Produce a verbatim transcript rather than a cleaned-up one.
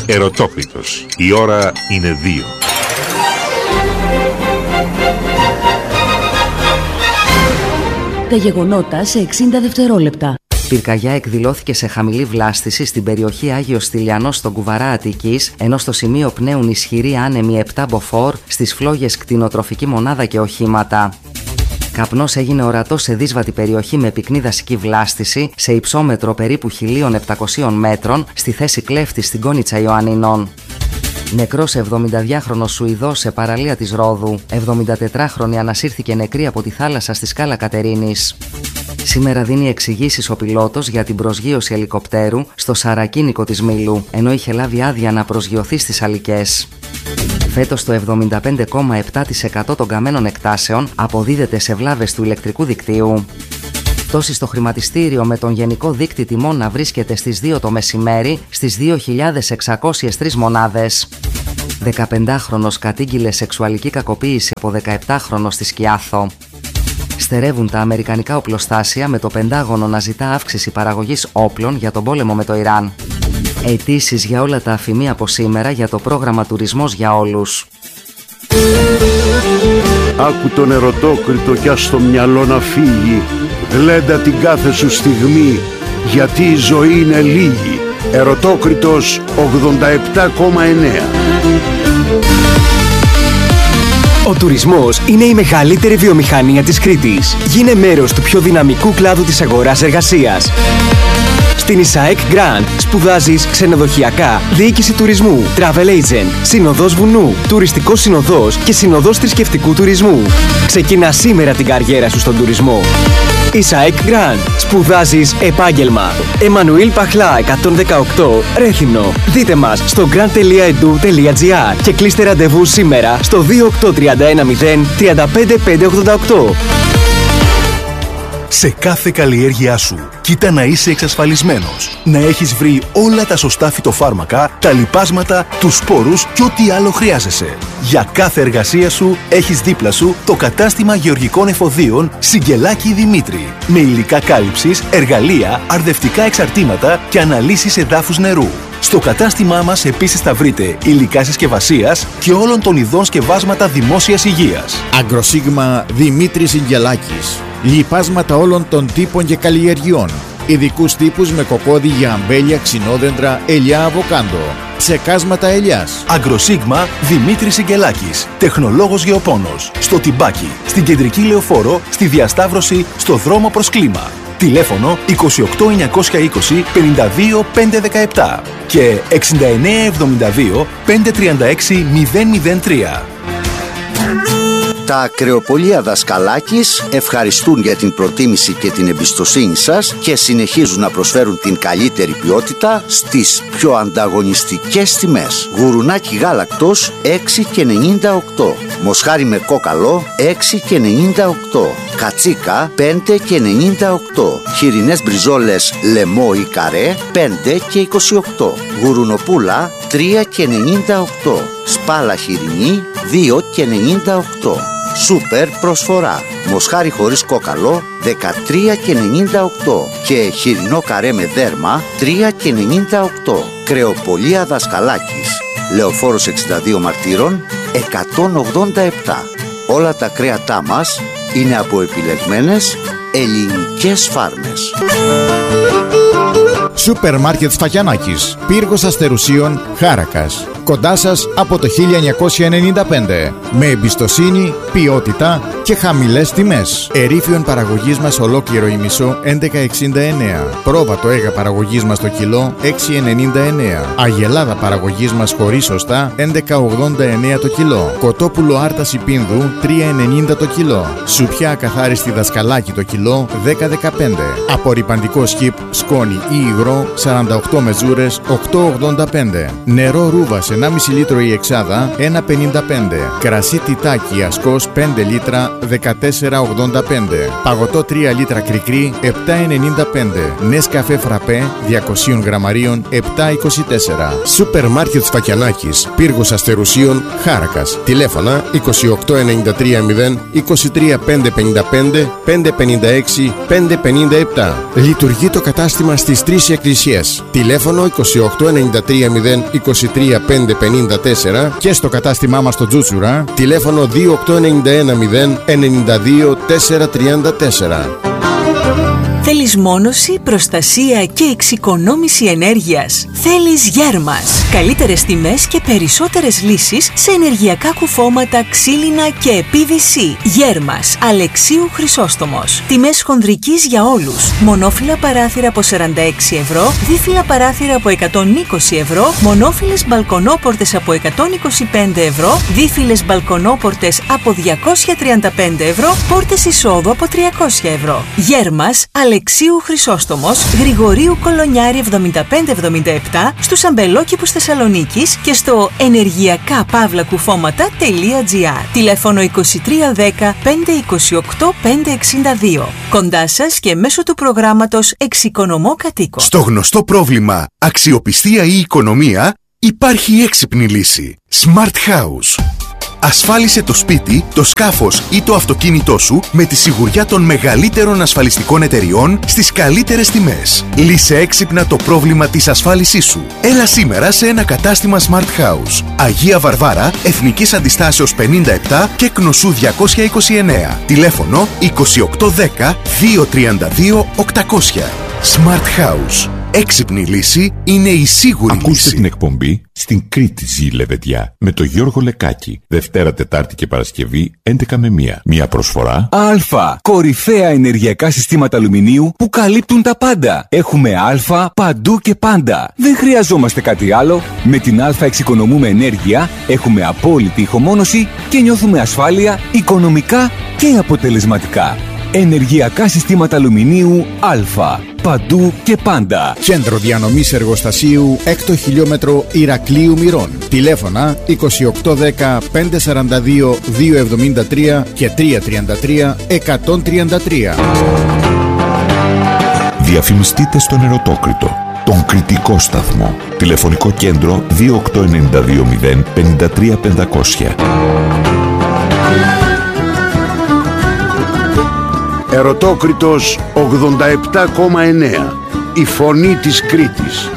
Ερωτόκριτος. Η ώρα είναι δύο. Τα γεγονότα σε εξήντα δευτερόλεπτα. Πυρκαγιά εκδηλώθηκε σε χαμηλή βλάστηση στην περιοχή Άγιος Στυλιανός στον Κουβαρά Αττικής, ενώ στο σημείο πνέουν ισχυροί άνεμοι επτά μποφόρ στις φλόγες κτηνοτροφική μονάδα και οχήματα. Καπνός έγινε ορατός σε δύσβατη περιοχή με πυκνή δασική βλάστηση, σε υψόμετρο περίπου χίλια επτακόσια μέτρων, στη θέση Κλέφτη στην Κόνιτσα Ιωαννινών. Νεκρός εβδομηνταδυάχρονος Σουηδός σε παραλία της Ρόδου. εβδομηντατετράχρονη ανασύρθηκε νεκρή από τη θάλασσα στη Σκάλα Κατερίνης. Σήμερα δίνει εξηγήσεις ο πιλότος για την προσγείωση ελικοπτέρου στο σαρακίνικο της Μήλου, ενώ είχε λάβει άδεια να προσγειωθεί στις Αλικές. Φέτος το εβδομήντα πέντε κόμμα επτά τοις εκατό των καμένων εκτάσεων αποδίδεται σε βλάβες του ηλεκτρικού δικτύου. Πτώση στο χρηματιστήριο με τον γενικό δείκτη τιμών να βρίσκεται στις δύο το μεσημέρι στις δύο χιλιάδες εξακόσιες τρεις μονάδες. δεκαπεντάχρονος κατήγγειλε σεξουαλική κακοποίηση από δεκαεπτάχρονο στη Σκιάθο. Στερεύουν τα αμερικανικά οπλοστάσια με το Πεντάγωνο να ζητά αύξηση παραγωγής όπλων για τον πόλεμο με το Ιράν. Αιτήσεις για όλα τα αφημεία από σήμερα για το πρόγραμμα Τουρισμός για Όλους. Άκου τον ερωτόκριτο κι ας στο μυαλό να φύγει. Γλέντα την κάθε σου στιγμή, γιατί η ζωή είναι λίγη. Ερωτόκριτος ογδόντα επτά κόμμα εννέα. Ο τουρισμός είναι η μεγαλύτερη βιομηχανία της Κρήτης. Γίνε μέρος του πιο δυναμικού κλάδου της αγοράς εργασίας. Στην ΙΣΑΕΚ Grand σπουδάζεις ξενοδοχειακά, διοίκηση τουρισμού, travel agent, συνοδός βουνού, τουριστικός συνοδός και συνοδός θρησκευτικού τουρισμού. Ξεκινά σήμερα την καριέρα σου στον τουρισμό. ΙΣΑΕΚ Grand. Σπουδάζεις επάγγελμα. Εμμανουήλ Παχλά εκατόν δεκαοκτώ, Ρέθυμνο. Δείτε μας στο grand τελεία e d u τελεία g r και κλείστε ραντεβού σήμερα στο δύο οκτώ τρία ένα μηδέν τρία πέντε πέντε ογδόντα οκτώ. Σε κάθε καλλιέργειά σου, κοίτα να είσαι εξασφαλισμένος. Να έχεις βρει όλα τα σωστά φυτοφάρμακα, τα λιπάσματα, τους σπόρους και ό,τι άλλο χρειάζεσαι. Για κάθε εργασία σου, έχεις δίπλα σου το κατάστημα γεωργικών εφοδίων Σιγκελάκη Δημήτρη. Με υλικά κάλυψης, εργαλεία, αρδευτικά εξαρτήματα και αναλύσεις εδάφους νερού. Στο κατάστημά μας επίσης θα βρείτε υλικά συσκευασίας και όλων των ειδών σκευάσματα δημόσιας υγείας. Αγκροσίγμα Δημήτρης Σιγκελάκης. Λιπάσματα όλων των τύπων και καλλιεργειών. Ειδικούς τύπους με κοκόδι για αμπέλια, ξινόδεντρα, ελιά, αβοκάντο. Ψεκάσματα ελιάς. Αγκροσίγμα Δημήτρης Σιγκελάκης. Τεχνολόγος γεωπόνος. Στο Τιμπάκι, στην Κεντρική Λεωφόρο, στη Διασταύρωση, στο δρόμο προς Κλίμα. Τηλέφωνο είκοσι οκτώ εννιακόσια είκοσι πενήντα δύο πεντακόσια δεκαεπτά και εξήντα εννέα εβδομήντα δύο πεντακόσια τριάντα έξι μηδέν μηδέν τρία. Τα κρεοπολία Δασκαλάκης ευχαριστούν για την προτίμηση και την εμπιστοσύνη σας και συνεχίζουν να προσφέρουν την καλύτερη ποιότητα στις πιο ανταγωνιστικές τιμές. Γουρουνάκι γάλακτος έξι και ενενήντα οκτώ, μοσχάρι με κόκαλο έξι και ενενήντα οκτώ, κατσίκα πέντε και ενενήντα οκτώ, χοιρινές μπριζόλες λεμό ή καρέ πέντε και είκοσι οκτώ, γουρουνοπούλα τρία και ενενήντα οκτώ, σπάλα χοιρινή δύο και ενενήντα οκτώ. Σούπερ προσφορά. Μοσχάρι χωρίς κόκαλο δεκατρία και ενενήντα οκτώ και χοιρινό καρέ με δέρμα τρία και ενενήντα οκτώ. Κρεοπολία Δασκαλάκης. Λεωφόρος εξήντα δύο Μαρτύρων εκατόν ογδόντα επτά. Όλα τα κρέατά μας είναι από επιλεγμένες ελληνικές φάρμες. Σούπερ μάρκετ Σφακιανάκης. Πύργος Αστερουσίων, Χάρακας. Κοντά σας από το χίλια εννιακόσια ενενήντα πέντε. Με εμπιστοσύνη, ποιότητα και χαμηλές τιμές. Ερήφιον παραγωγής μας ολόκληρο ημισό έντεκα εξήντα εννέα. Πρόβατο έγα παραγωγής μας το κιλό έξι ενενήντα εννέα. Αγελάδα παραγωγής μας χωρίς οστά έντεκα ογδόντα εννέα το κιλό. Κοτόπουλο άρταση πίνδου τρία ενενήντα το κιλό. Σουπιά ακαθάριστη Δασκαλάκη το κιλό δέκα δεκαπέντε. Απορρυπαντικό σκιπ, σκόνη ή υγρό σαράντα οκτώ μεζούρες οκτώ ογδόντα πέντε. Νερό ρούβα σε ενάμιση λίτρο η εξάδα ένα πενήντα πέντε. Κρασί τιτάκι ασκός πέντε λίτρα δεκατέσσερα ογδόντα πέντε. Παγωτό τρία λίτρα κρικρί επτά ενενήντα πέντε. Νέσκαφε φραπέ διακόσια γραμμαρίων επτά είκοσι τέσσερα. Σούπερ μάρκετ Φακιανάκης, Πύργος Αστερουσίων, Χάρακας. Τηλέφωνα είκοσι οκτώ ενενήντα τρία μηδέν είκοσι τρία πεντακόσια πενήντα πέντε πεντακόσια πενήντα έξι πεντακόσια πενήντα επτά. Λειτουργεί το κατάστημα στις τρεις εκκλησίες. Τηλέφωνο είκοσι οκτώ ενενήντα τρία μηδέν είκοσι τρία πεντακόσια πενήντα τέσσερα και στο κατάστημά μας στο Τζούτσουρα. Τηλέφωνο δύο οκτώ ενενήντα ένα μηδέν ενενήντα δύο τετρακόσια τριάντα τέσσερα. Θέλεις μόνωση, προστασία και εξοικονόμηση ενέργειας? Θέλεις Γέρμας. Καλύτερες τιμές και περισσότερες λύσεις σε ενεργειακά κουφώματα, ξύλινα και πι βι σι. Γέρμας, Αλεξίου Χρυσόστομος. Τιμές χονδρικής για όλους. Μονόφυλλα παράθυρα από σαράντα έξι ευρώ, δίφυλλα παράθυρα από εκατόν είκοσι ευρώ, μονόφυλλες μπαλκονόπορτες από εκατόν είκοσι πέντε ευρώ, δίφυλλες μπαλκονόπορτες από διακόσια τριάντα πέντε ευρώ, πόρτες εισόδου από τριακόσια ευρώ. Γέρμας, Αλεξίου Χρυσόστομος, Γρηγορίου Κολονιάρη εβδομήντα πέντε εβδομήντα επτά, στους αμπελόκηπους Θεσσαλονίκης και στο ενεργειακά παύλα κουφώματα τελεία τζι άρ. Τηλέφωνο είκοσι τρία δέκα πεντακόσια είκοσι οκτώ πεντακόσια εξήντα δύο. Κοντά σας και μέσω του προγράμματος Εξοικονομώ Κατοίκο. Στο γνωστό πρόβλημα αξιοπιστία ή οικονομία υπάρχει έξυπνη λύση. Smart House. Ασφάλισε το σπίτι, το σκάφος ή το αυτοκίνητό σου με τη σιγουριά των μεγαλύτερων ασφαλιστικών εταιριών στις καλύτερες τιμές. Λύσε έξυπνα το πρόβλημα της ασφάλισής σου. Έλα σήμερα σε ένα κατάστημα Smart House. Αγία Βαρβάρα, Εθνικής Αντιστάσεως πενήντα επτά και Κνωσού διακόσια είκοσι εννέα. Τηλέφωνο είκοσι οκτώ δέκα διακόσια τριάντα δύο οκτακόσια. Smart House. Έξυπνη λύση είναι η σίγουρη Ακούστε λύση. Ακούστε την εκπομπή «Στην Κρήτη ζει λεβεδιά» με τον Γιώργο Λεκάκη. Δευτέρα, Τετάρτη και Παρασκευή έντεκα με μία. Μία προσφορά Α. Κορυφαία ενεργειακά συστήματα αλουμινίου που καλύπτουν τα πάντα. Έχουμε Α παντού και πάντα. Δεν χρειαζόμαστε κάτι άλλο. Με την Α εξοικονομούμε ενέργεια, έχουμε απόλυτη ηχομόνωση και νιώθουμε ασφάλεια οικονομικά και αποτελεσματικά. Ενεργειακά συστήματα αλουμινίου Α. Παντού και πάντα. Κέντρο διανομής εργοστασίου έκτο χιλιόμετρο Ηρακλείου Μυρών. Τηλέφωνα είκοσι οκτώ δέκα πεντακόσια σαράντα δύο διακόσια εβδομήντα τρία και τριακόσια τριάντα τρία εκατόν τριάντα τρία. Διαφημιστείτε στον Ερωτόκριτο, τον κριτικό σταθμό. Τηλεφωνικό κέντρο δύο οκτώ εννιά δύο μηδέν πέντε τρία πεντακόσια. Ερωτόκριτος ογδόντα επτά κόμμα εννέα. Η φωνή της Κρήτης.